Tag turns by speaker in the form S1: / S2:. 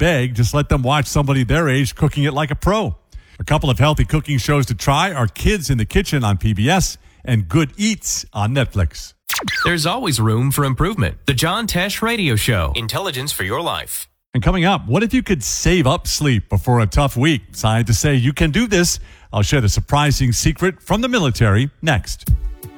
S1: beg, just let them watch somebody their age cooking it like a pro. A couple of healthy cooking shows to try are Kids in the Kitchen on PBS and Good Eats on Netflix.
S2: There's always room for improvement. The John Tesh Radio Show. Intelligence for your life.
S1: And coming up, what if you could save up sleep before a tough week? Scientists say you can do this. I'll share the surprising secret from the military next.